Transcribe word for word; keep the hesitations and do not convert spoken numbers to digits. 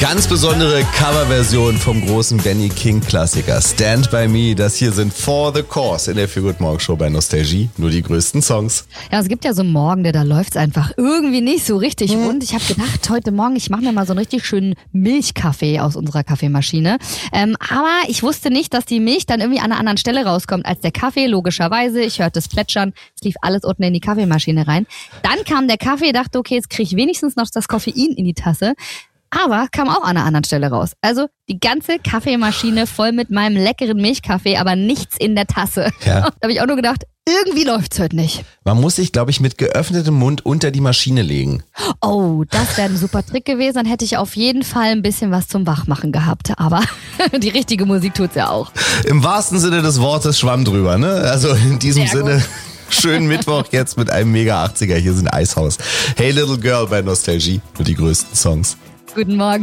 Ganz besondere Coverversion vom großen Benny King Klassiker Stand By Me. Das hier sind For The Cause in der Feel Good Morgen Show bei Nostalgie. Nur die größten Songs. Ja, es gibt ja so Morgen, da läuft's einfach irgendwie nicht so richtig hm. rund. Ich habe gedacht, heute Morgen, ich mache mir mal so einen richtig schönen Milchkaffee aus unserer Kaffeemaschine. Ähm, aber ich wusste nicht, dass die Milch dann irgendwie an einer anderen Stelle rauskommt als der Kaffee. Logischerweise, ich hörte es plätschern. Es lief alles unten in die Kaffeemaschine rein. Dann kam der Kaffee, dachte, okay, jetzt kriege ich wenigstens noch das Koffein in die Tasse. Aber kam auch an einer anderen Stelle raus. Also die ganze Kaffeemaschine voll mit meinem leckeren Milchkaffee, aber nichts in der Tasse. Ja. Da habe ich auch nur gedacht, irgendwie läuft's heute nicht. Man muss sich, glaube ich, mit geöffnetem Mund unter die Maschine legen. Oh, das wäre ein super Trick gewesen. Dann hätte ich auf jeden Fall ein bisschen was zum Wachmachen gehabt. Aber die richtige Musik tut's ja auch. Im wahrsten Sinne des Wortes Schwamm drüber, ne? Also in diesem Sehr Sinne... gut. Schönen Mittwoch jetzt mit einem Mega achtziger. Hier sind Eishaus. Hey Little Girl bei Nostalgie. Nur die größten Songs. Guten Morgen.